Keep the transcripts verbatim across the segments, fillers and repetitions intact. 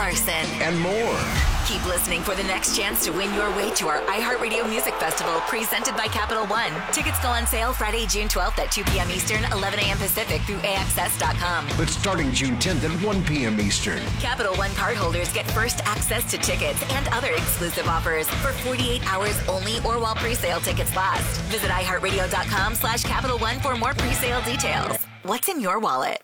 Larson. And more. Keep listening for the next chance to win your way to our iHeartRadio Music Festival presented by Capital One. Tickets go on sale Friday, June twelfth at two p.m. Eastern, eleven a.m. Pacific through A X S dot com. But starting June tenth at one p.m. Eastern. Capital One cardholders get first access to tickets and other exclusive offers for forty-eight hours only or while pre-sale tickets last. Visit iHeartRadio.com slash Capital One for more pre-sale details. What's in your wallet?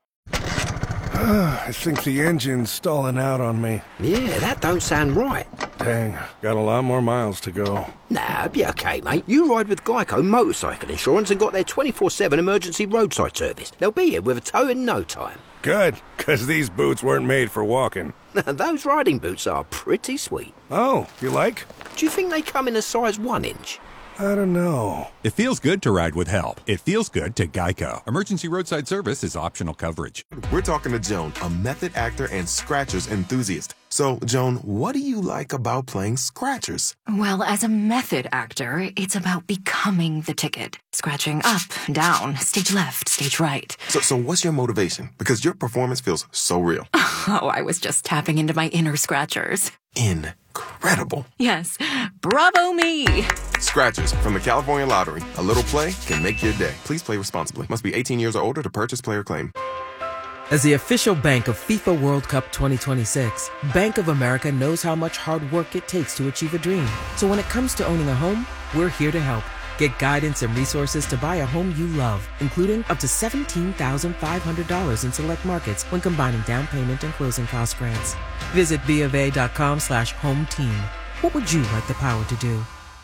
I think the engine's stalling out on me. Yeah, that don't sound right. Dang, got a lot more miles to go. Nah, be okay, mate. You ride with Geico Motorcycle Insurance and got their twenty-four seven emergency roadside service. They'll be here with a tow in no time. Good, because these boots weren't made for walking. Those riding boots are pretty sweet. Oh, you like? Do you think they come in a size one inch? I don't know. It feels good to ride with help. It feels good to Geico. Emergency roadside service is optional coverage. We're talking to Joan, a method actor and scratchers enthusiast. So, Joan, what do you like about playing scratchers? Well, as a method actor, it's about becoming the ticket. Scratching up, down, stage left, stage right. So, so what's your motivation? Because your performance feels so real. Oh, I was just tapping into my inner scratchers. Incredible. Yes. Bravo me. Scratchers from the California Lottery. A little play can make your day. Please play responsibly. Must be eighteen years or older to purchase player claim. As the official bank of FIFA World Cup twenty twenty-six, Bank of America knows how much hard work it takes to achieve a dream. So when it comes to owning a home, we're here to help. Get guidance and resources to buy a home you love, including up to seventeen thousand five hundred dollars in select markets when combining down payment and closing cost grants. Visit BofA.com slash home team. What would you like the power to do?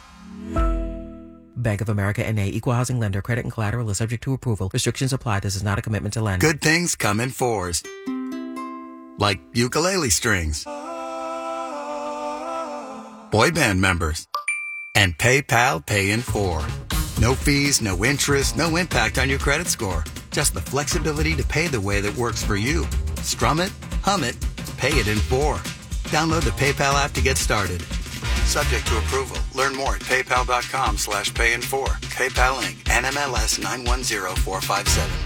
Bank of America N A, Equal Housing Lender. Credit and collateral is subject to approval. Restrictions apply. This is not a commitment to lend. Good things come in fours. Like ukulele strings. Boy band members. And PayPal Pay in four. No fees, no interest, no impact on your credit score. Just the flexibility to pay the way that works for you. Strum it, hum it, pay it in four. Download the PayPal app to get started. Subject to approval. Learn more at paypal.com slash pay in four. PayPal Incorporated. N M L S nine one zero four five seven.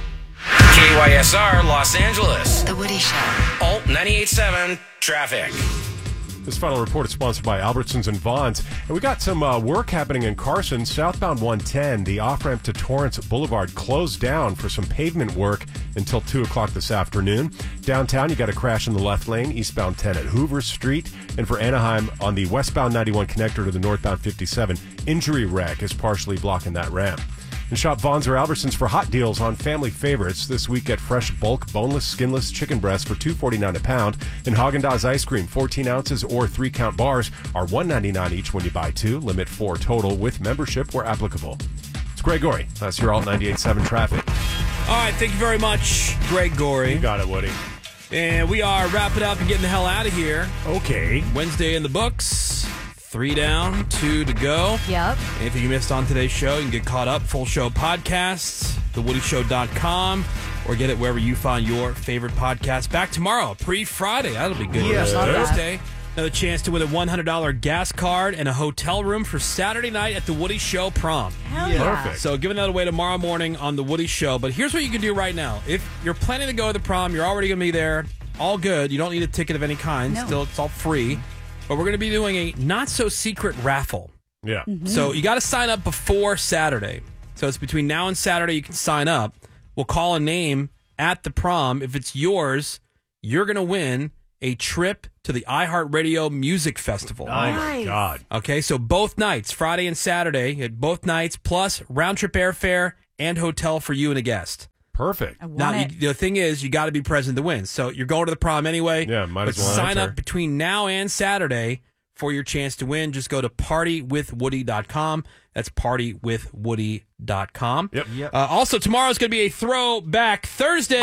K Y S R Los Angeles. The Woody Show. Alt ninety-eight point seven Traffic. This final report is sponsored by Albertsons and Vons. And we got some uh, work happening in Carson. Southbound one ten, the off-ramp to Torrance Boulevard closed down for some pavement work until two o'clock this afternoon. Downtown, you got a crash in the left lane, eastbound ten at Hoover Street. And for Anaheim, on the westbound ninety-one connector to the northbound fifty-seven, injury wreck is partially blocking that ramp. And shop Vons or Albertsons for hot deals on family favorites. This week, get fresh bulk, boneless, skinless chicken breasts for two forty-nine a pound. And Haagen-Dazs ice cream, fourteen ounces or three-count bars are one ninety-nine each when you buy two. Limit four total with membership where applicable. It's Greg Gorey. That's your Alt ninety-eight point seven Traffic. All right, thank you very much, Greg Gorey. You got it, Woody. And we are wrapping up and getting the hell out of here. Okay. Wednesday in the books. Three down, two to go. Yep. Anything you missed on today's show, you can get caught up. Full show podcasts, the woody show dot com, or get it wherever you find your favorite podcast. Back tomorrow, pre-Friday. That'll be good. Yes, not bad. Thursday. Another chance to win a one hundred dollars gas card and a hotel room for Saturday night at the Woody Show Prom. Hell yeah. Perfect. So giving that away tomorrow morning on the Woody Show. But here's what you can do right now. If you're planning to go to the prom, you're already going to be there. All good. You don't need a ticket of any kind. No. Still, it's all free. But we're going to be doing a not-so-secret raffle. Yeah. Mm-hmm. So you got to sign up before Saturday. So it's between now and Saturday you can sign up. We'll call a name at the prom. If it's yours, you're going to win a trip to the iHeartRadio Music Festival. Oh, my Nice. God. Okay, so both nights, Friday and Saturday, at both nights, plus round-trip airfare and hotel for you and a guest. Perfect. I want Now, you, it. the thing is, you got to be present to win. So you're going to the prom anyway. Yeah, might but as well sign enter. up between now and Saturday for your chance to win. Just go to party with woody dot com. That's party with woody dot com. Yep. Uh, also, tomorrow's going to be a Throwback Thursday.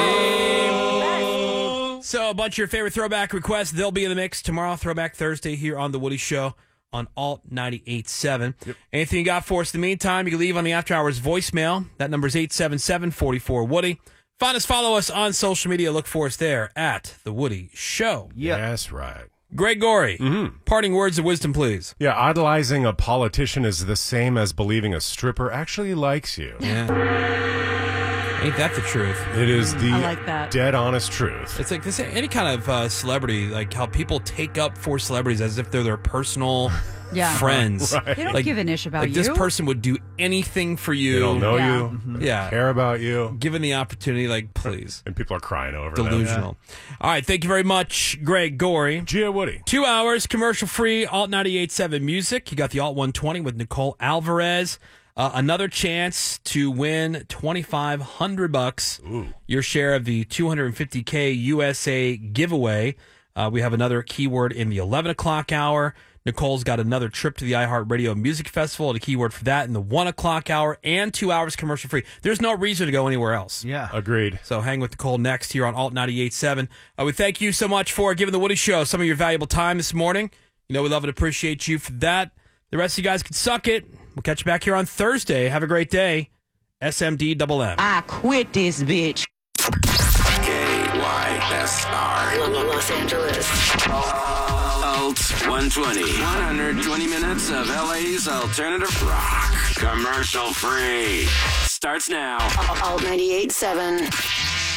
So a bunch of your favorite throwback requests, they'll be in the mix tomorrow, Throwback Thursday, here on The Woody Show on Alt ninety-eight point seven. Yep. Anything you got for us in the meantime, you can leave on the After Hours voicemail. That number is eight seven seven, four four, Woody. Find us, follow us on social media. Look for us there at The Woody Show. Yep. That's right. Greg Gorey, Mm-hmm. parting words of wisdom, please. Yeah, idolizing a politician is the same as believing a stripper actually likes you. Yeah. Ain't that the truth? It is the I like that. dead honest truth. It's like this any kind of uh, celebrity, like how people take up for celebrities as if they're their personal Yeah. friends. Right. They don't Like- give an ish about Like you. this person would do anything for you. They don't know Yeah. you, Mhm. Yeah. care about you, Given the opportunity, like, please. and people are crying over them. Delusional. All right, thank you very much, Greg Gorey. Gia Woody. Two hours, commercial-free, Alt ninety-eight point seven music. You got the Alt one twenty with Nicole Alvarez. Uh, another chance to win twenty-five hundred bucks. Ooh. Your share of the two hundred fifty K U S A giveaway. Uh, we have another keyword in the eleven o'clock hour. Nicole's got another trip to the iHeartRadio Music Festival, and a keyword for that in the one o'clock hour, and two hours commercial free. There's no reason to go anywhere else. Yeah. Agreed. So hang with Nicole next here on Alt ninety-eight point seven. Uh, we thank you so much for giving the Woody Show some of your valuable time this morning. You know, we love and appreciate you for that. The rest of you guys can suck it. We'll catch you back here on Thursday. Have a great day. S M D M M. I quit this bitch. K Y S R. Los Angeles. Alt one twenty. one hundred twenty minutes of L A's alternative rock. Commercial free. Starts now. Alt ninety-eight point seven.